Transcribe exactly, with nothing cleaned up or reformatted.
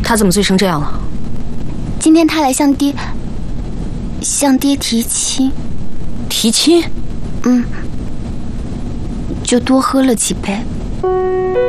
他怎么醉成这样了？ 今天他来向爹向爹提亲。 提亲？ 嗯，就多喝了几杯。